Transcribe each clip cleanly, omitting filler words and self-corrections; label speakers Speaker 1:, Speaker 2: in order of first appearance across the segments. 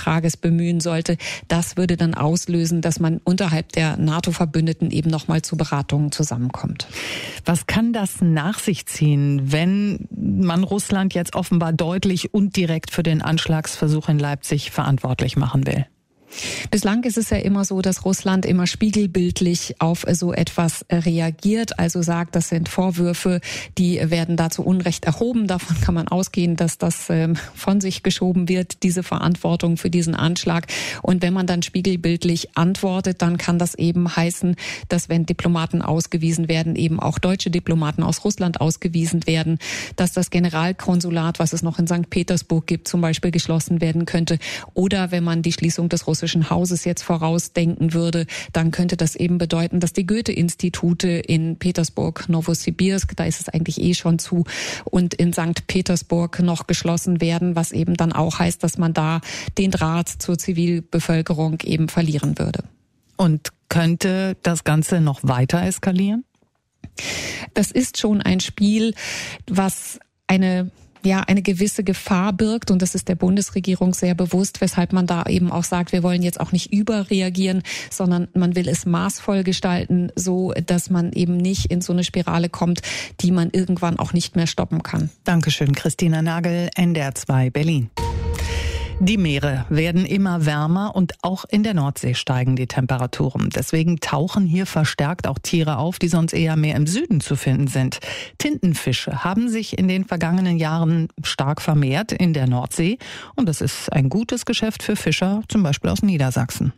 Speaker 1: Vertrages bemühen sollte, das würde dann auslösen, dass man unterhalb der NATO-Verbündeten eben nochmal zu Beratungen zusammenkommt.
Speaker 2: Was kann das nach sich ziehen, wenn man Russland jetzt offenbar deutlich und direkt für den Anschlagsversuch in Leipzig verantwortlich machen will?
Speaker 1: Bislang ist es ja immer so, dass Russland immer spiegelbildlich auf so etwas reagiert, also sagt, das sind Vorwürfe, die werden da zu Unrecht erhoben. Davon kann man ausgehen, dass das von sich geschoben wird, diese Verantwortung für diesen Anschlag. Und wenn man dann spiegelbildlich antwortet, dann kann das eben heißen, dass wenn Diplomaten ausgewiesen werden, eben auch deutsche Diplomaten aus Russland ausgewiesen werden, dass das Generalkonsulat, was es noch in St. Petersburg gibt, zum Beispiel geschlossen werden könnte. Oder wenn man die Schließung des russischen Hauses jetzt vorausdenken würde, dann könnte das eben bedeuten, dass die Goethe-Institute in Petersburg, Novosibirsk, da ist es eigentlich schon zu, und in St. Petersburg noch geschlossen werden, was eben dann auch heißt, dass man da den Draht zur Zivilbevölkerung eben verlieren würde.
Speaker 2: Und könnte das Ganze noch weiter eskalieren?
Speaker 1: Das ist schon ein Spiel, was eine gewisse Gefahr birgt, und das ist der Bundesregierung sehr bewusst, weshalb man da eben auch sagt, wir wollen jetzt auch nicht überreagieren, sondern man will es maßvoll gestalten, so dass man eben nicht in so eine Spirale kommt, die man irgendwann auch nicht mehr stoppen kann.
Speaker 2: Dankeschön, Christina Nagel, NDR 2 Berlin. Die Meere werden immer wärmer und auch in der Nordsee steigen die Temperaturen. Deswegen tauchen hier verstärkt auch Tiere auf, die sonst eher mehr im Süden zu finden sind. Tintenfische haben sich in den vergangenen Jahren stark vermehrt in der Nordsee. Und das ist ein gutes Geschäft für Fischer, zum Beispiel aus Niedersachsen.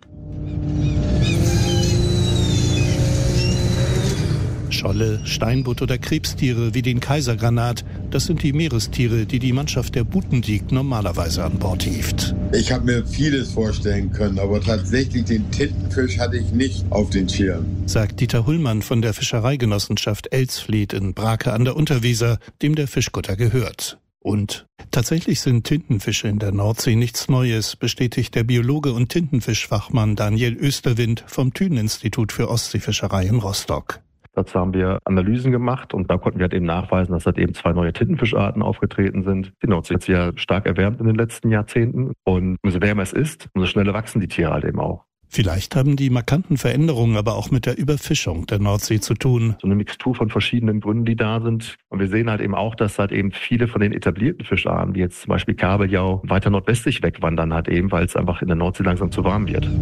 Speaker 3: Scholle, Steinbutt oder Krebstiere wie den Kaisergranat, das sind die Meerestiere, die die Mannschaft der Butensieg normalerweise an Bord hieft.
Speaker 4: Ich habe mir vieles vorstellen können, aber tatsächlich den Tintenfisch hatte ich nicht auf den Schirm.
Speaker 3: Sagt Dieter Hullmann von der Fischereigenossenschaft Elsfleth in Brake an der Unterweser, dem der Fischkutter gehört. Und tatsächlich sind Tintenfische in der Nordsee nichts Neues, bestätigt der Biologe und Tintenfischfachmann Daniel Österwind vom Thünen-Institut für Ostseefischerei in Rostock.
Speaker 5: Dazu haben wir Analysen gemacht und da konnten wir halt eben nachweisen, dass halt eben 2 neue Tintenfischarten aufgetreten sind. Die Nordsee hat sich ja stark erwärmt in den letzten Jahrzehnten und umso wärmer es ist, umso schneller wachsen die Tiere halt eben auch.
Speaker 3: Vielleicht haben die markanten Veränderungen aber auch mit der Überfischung der Nordsee zu tun.
Speaker 5: So eine Mixtur von verschiedenen Gründen, die da sind. Und wir sehen halt eben auch, dass halt eben viele von den etablierten Fischarten, wie jetzt zum Beispiel Kabeljau, weiter nordwestlich wegwandern halt eben, weil es einfach in der Nordsee langsam zu warm wird.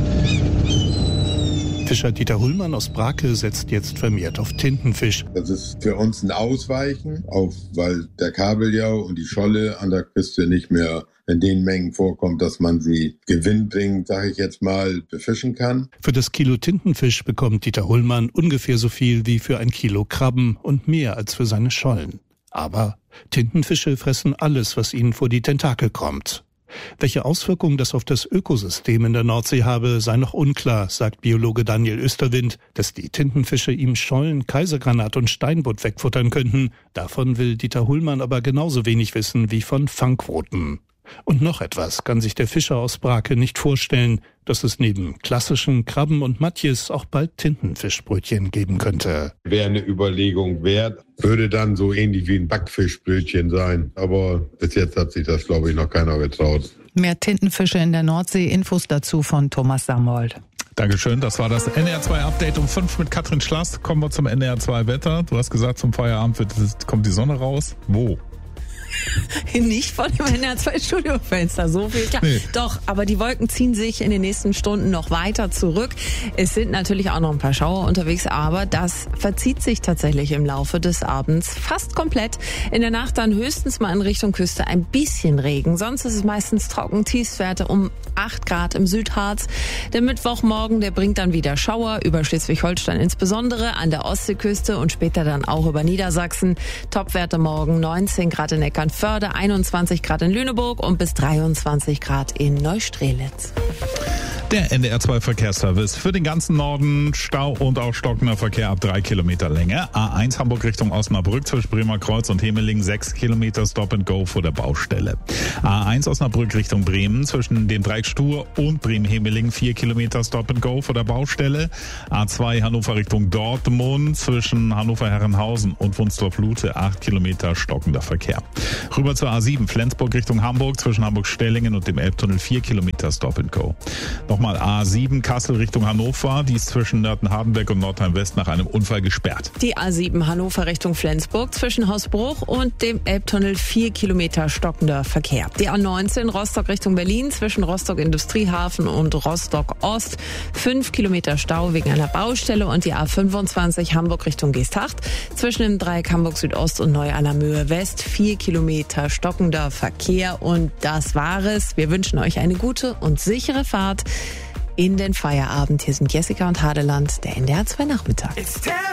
Speaker 3: Fischer Dieter Hullmann aus Brake setzt jetzt vermehrt auf Tintenfisch.
Speaker 4: Das ist für uns ein Ausweichen, weil der Kabeljau und die Scholle an der Küste nicht mehr in den Mengen vorkommt, dass man sie gewinnbringend, sage ich jetzt mal, befischen kann.
Speaker 3: Für das Kilo Tintenfisch bekommt Dieter Hullmann ungefähr so viel wie für ein Kilo Krabben und mehr als für seine Schollen. Aber Tintenfische fressen alles, was ihnen vor die Tentakel kommt. Welche Auswirkungen das auf das Ökosystem in der Nordsee habe, sei noch unklar, sagt Biologe Daniel Österwind. Dass die Tintenfische ihm Schollen, Kaisergranat und Steinbutt wegfuttern könnten, davon will Dieter Hullmann aber genauso wenig wissen wie von Fangquoten. Und noch etwas kann sich der Fischer aus Brake nicht vorstellen, dass es neben klassischen Krabben und Matjes auch bald Tintenfischbrötchen geben könnte.
Speaker 4: Wäre eine Überlegung wert, würde dann so ähnlich wie ein Backfischbrötchen sein. Aber bis jetzt hat sich das, glaube ich, noch keiner getraut.
Speaker 2: Mehr Tintenfische in der Nordsee, Infos dazu von Thomas Sammold.
Speaker 6: Dankeschön, das war das NDR2-Update um 5 mit Katrin Schlass. Kommen wir zum NDR2-Wetter. Du hast gesagt, zum Feierabend kommt die Sonne raus. Wo?
Speaker 7: Nicht von dem NDR2-Studiofenster, so viel klar. Nee. Doch, aber die Wolken ziehen sich in den nächsten Stunden noch weiter zurück. Es sind natürlich auch noch ein paar Schauer unterwegs, aber das verzieht sich tatsächlich im Laufe des Abends fast komplett. In der Nacht dann höchstens mal in Richtung Küste ein bisschen Regen. Sonst ist es meistens trocken, Tiefstwerte um 8 Grad im Südharz. Der Mittwochmorgen, der bringt dann wieder Schauer über Schleswig-Holstein insbesondere, an der Ostseeküste und später dann auch über Niedersachsen. Topwerte morgen 19 Grad in Eckernförde, 21 Grad in Lüneburg und bis 23 Grad in Neustrelitz.
Speaker 6: Der NDR2 Verkehrsservice für den ganzen Norden. Stau und auch stockender Verkehr ab 3 Kilometer Länge. A1 Hamburg Richtung Osnabrück zwischen Bremer Kreuz und Hemeling 6 Kilometer Stop and Go vor der Baustelle. A1 Osnabrück Richtung Bremen zwischen dem Dreieck Stur und Bremen-Hemeling 4 Kilometer Stop and Go vor der Baustelle. A2 Hannover Richtung Dortmund zwischen Hannover-Herrenhausen und Wunstorf-Lute 8 Kilometer stockender Verkehr. Rüber zur A7 Flensburg Richtung Hamburg zwischen Hamburg-Stellingen und dem Elbtunnel 4 Kilometer Stop and Go. Nochmal A7 Kassel Richtung Hannover, die ist zwischen Nörten-Hardenberg und Nordheim-West nach einem Unfall gesperrt.
Speaker 7: Die A7 Hannover Richtung Flensburg zwischen Hausbruch und dem Elbtunnel 4 Kilometer stockender Verkehr. Die A19 Rostock Richtung Berlin zwischen Rostock Industriehafen und Rostock Ost 5 Kilometer Stau wegen einer Baustelle und die A25 Hamburg Richtung Geesthacht zwischen dem Dreieck Hamburg Südost und Neu-Allermöhe West 4 Kilometer stockender Verkehr. Und das war es. Wir wünschen euch eine gute und sichere Fahrt in den Feierabend. Hier sind Jessica und Hadeland, der NDR 2 Nachmittag.